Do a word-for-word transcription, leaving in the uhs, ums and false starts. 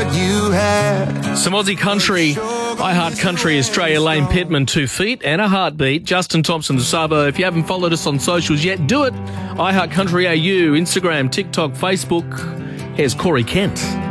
what you had. Some Aussie country. I Heart Country Australia, Lane Pittman, Two Feet and a Heartbeat. Justin Thompson, Sabo. If you haven't followed us on socials yet, do it. I Heart Country A U, Instagram, TikTok, Facebook. Here's Corey Kent.